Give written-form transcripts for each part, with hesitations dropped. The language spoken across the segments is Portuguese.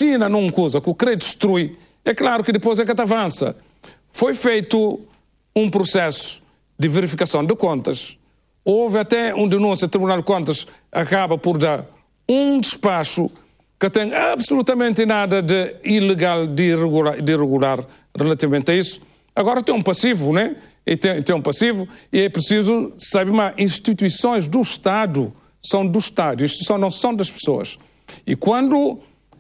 assina numa coisa que o querer destruir, é claro que depois é que avança. Foi feito um processo de verificação de contas. Houve até uma denúncia, o Tribunal de Contas acaba por dar um despacho que tem absolutamente nada de ilegal, de irregular relativamente a isso. Agora tem um passivo, né? E tem um passivo, e é preciso saber mais. Instituições do Estado são do Estado, instituições não são das pessoas. E quando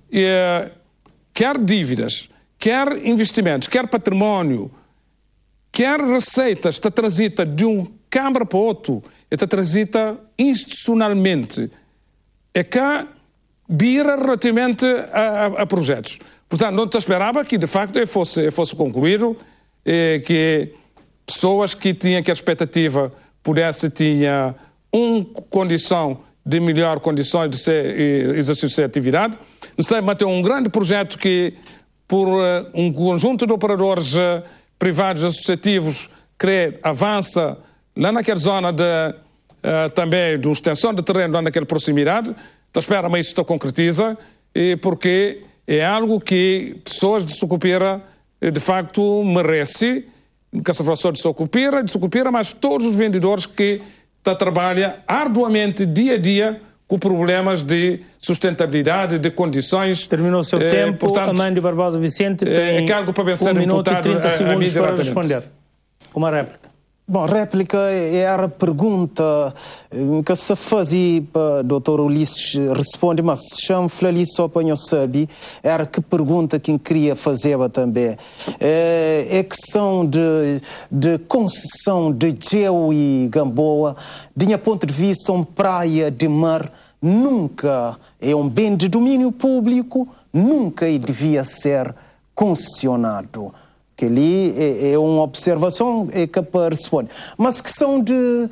quer dívidas, quer investimentos, quer património, quer receitas, está trazida de um Câmara para outro, está trazida institucionalmente. É que vira relativamente a projetos. Portanto, não te esperava que, de facto, fosse concluído, que pessoas que tinham que a expectativa pudesse tinha uma condição de melhor condições de exercício de atividade. Não sei, mas tem um grande projeto que, por um conjunto de operadores privados associativos, que avança lá naquela zona também de extensão de terreno, lá naquela proximidade. Então, espera, mas isso se concretiza, porque é algo que pessoas de Sucupira, de facto, merecem, que essa fração de Sucupira, mas todos os vendedores que trabalham arduamente, dia a dia, com problemas de sustentabilidade, de condições. Terminou o seu tempo, portanto, Amândio Barbosa Vicente tem cargo para vencer 1 minuto e 30 segundos para responder. Uma réplica. Bom, réplica era a pergunta que se fazia para o Dr. Ulisses responder, mas chamo-lhe ali só para eu saber, era que pergunta que eu queria fazer também. É questão de concessão de Geu e Gamboa, de meu ponto de vista, uma praia de mar nunca é um bem de domínio público, nunca devia ser concessionado. Que ali é uma observação que para responder. Mas questão de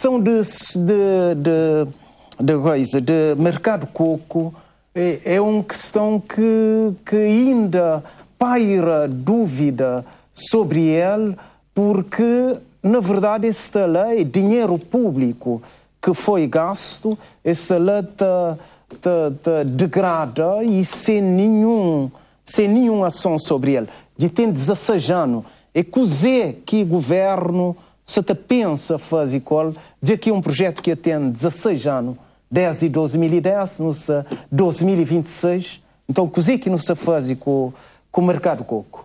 mercado coco é uma questão que ainda paira dúvida sobre ele, porque na verdade esta lei, dinheiro público que foi gasto, esta lei degrada e sem nenhuma ação sobre ele. E tem 16 anos. É coisa que o governo se pensa fazer de que um projeto que tem 16 anos, 10 e 2010, no 2026. Então, coisa que não se faz com o mercado coco.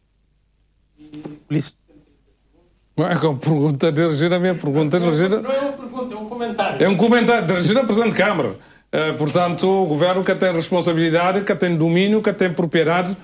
Não é uma pergunta de Regina, a minha pergunta de Regina. Não é uma pergunta, é um comentário. É um comentário de Regina, Presidente de Câmara. Portanto, o governo que tem responsabilidade, que tem domínio, que tem propriedade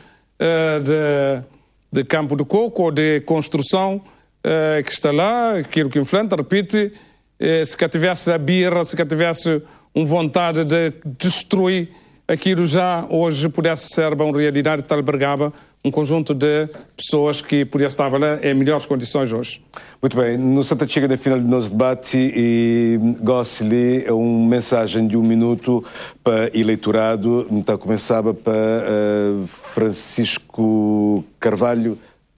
de campo de coco ou de construção que está lá, aquilo que enfrenta, repite, se que tivesse a birra, se que tivesse uma vontade de destruir aquilo já hoje pudesse ser uma realidade que albergava um conjunto de pessoas que pudesse estar lá em melhores condições hoje. Muito bem, no Santa chega no final do nosso debate e gosto-lhe uma mensagem de 1 minuto para eleitorado. Então começava para Francisco Carvalho.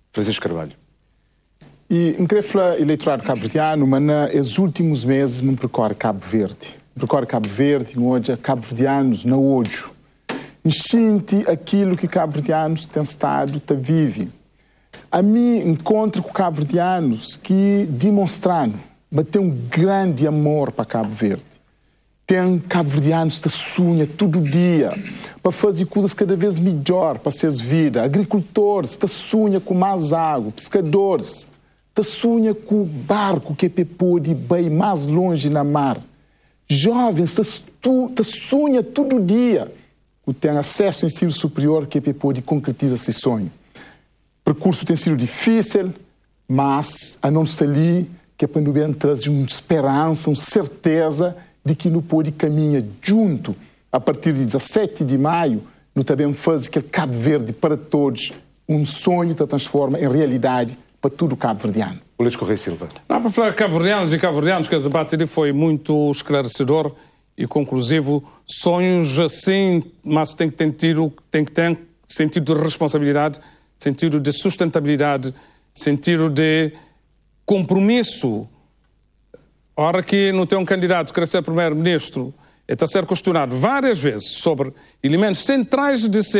E em querer falar eleitorado cabo-verdiano, mas nos últimos meses não percorre Cabo Verde. Percorre Cabo Verde, hoje cabo-verdianos na hoje. Sente aquilo que cabo-verdianos têm estado, vive. A mim encontro com cabo-verdianos que demonstraram, mas tem um grande amor para Cabo Verde. Tem cabo-verdianos que sonham todo dia para fazer coisas cada vez melhor para suas vidas. Agricultores que sonham com mais água, pescadores que sonham com o barco que pode ir bem mais longe na mar. Jovens que sonham todo dia que têm acesso ao ensino superior que pode concretizar esse sonho. O percurso tem sido difícil, mas a não ser ali que a pandemia traz uma esperança, uma certeza de que não pode caminhar junto. A partir de 17 de maio, nós também fazemos aquele Cabo Verde para todos, um sonho que transforma em realidade para todo o cabo-verdiano. Ulisses Correia Silva. Não, para falar cabo-verdianos, que o debate ali foi muito esclarecedor e conclusivo. Sonhos assim, mas tem que ter sentido de responsabilidade, sentido de sustentabilidade, sentido de compromisso. A hora que não tem um candidato que quer ser primeiro-ministro, está a ser questionado várias vezes sobre elementos centrais de ser